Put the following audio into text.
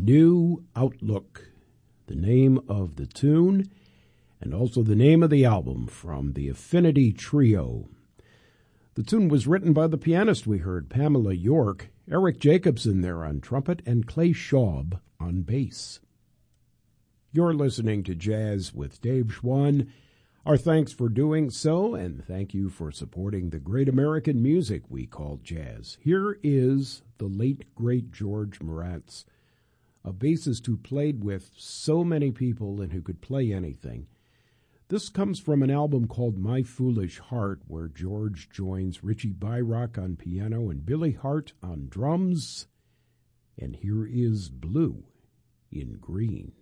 New Outlook, the name of the tune, and also the name of the album from the Affinity Trio. The tune was written by the pianist we heard, Pamela York, Eric Jacobson there on trumpet, and Clay Schaub on bass. You're listening to Jazz with Dave Schwann. Our thanks for doing so, and thank you for supporting the great American music we call jazz. Here is the late, great George Moretz, a bassist who played with so many people and who could play anything. This comes from an album called My Foolish Heart, where George joins Richie Byrock on piano and Billy Hart on drums. And here is Blue in Green.